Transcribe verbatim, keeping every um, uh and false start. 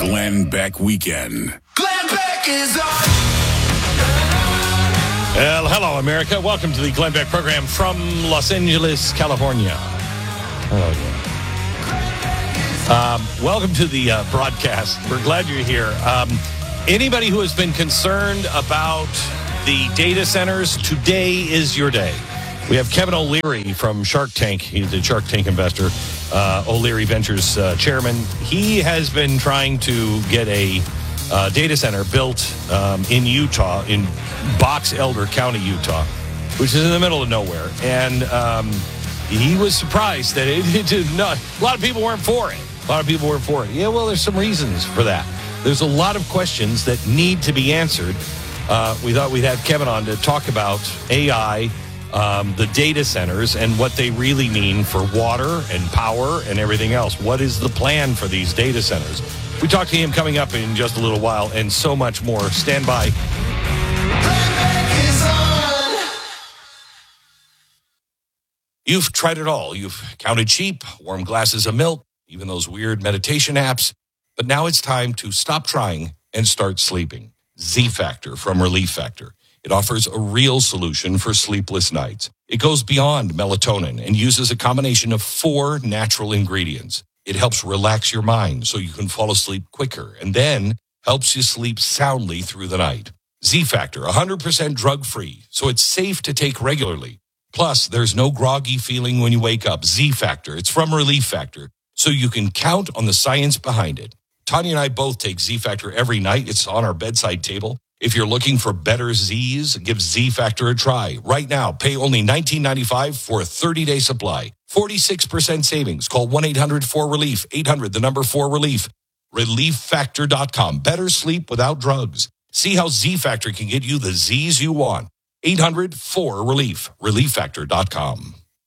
Glenn Beck Weekend. Glenn Beck is on. Well, hello, America. Welcome to the Glenn Beck program from Los Angeles, California. Oh, yeah. Um, welcome to the uh, broadcast. We're glad you're here. Um, anybody who has been concerned about the data centers, today is your day. We have Kevin O'Leary from Shark Tank. He's a Shark Tank investor, uh, O'Leary Ventures uh, chairman. He has been trying to get a uh, data center built um, in Utah, in Box Elder County, Utah, which is in the middle of nowhere. And um, he was surprised that it, it did not. A lot of people weren't for it. A lot of people weren't for it. Yeah, well, there's some reasons for that. There's a lot of questions that need to be answered. Uh, we thought we'd have Kevin on to talk about A I, um, the data centers, and what they really mean for water and power and everything else. What is the plan for these data centers? We talk to him coming up in just a little while, and so much more. Stand by. You've tried it all. You've counted sheep, warm glasses of milk, even those weird meditation apps. But now it's time to stop trying and start sleeping. Z-Factor from Relief Factor. It offers a real solution for sleepless nights. It goes beyond melatonin and uses a combination of four natural ingredients. It helps relax your mind so you can fall asleep quicker, and then helps you sleep soundly through the night. Z-Factor, one hundred percent drug-free, so it's safe to take regularly. Plus, there's no groggy feeling when you wake up. Z-Factor, it's from Relief Factor, so you can count on the science behind it. Tanya and I both take Z-Factor every night. It's on our bedside table. If you're looking for better Z's, give Z-Factor a try. Right now, pay only nineteen ninety-five dollars for a thirty-day supply. forty-six percent savings. Call one eight hundred four relief. eight hundred, the number four relief. relief factor dot com. Better sleep without drugs. See how Z-Factor can get you the Z's you want. eight hundred four relief. relief factor dot com.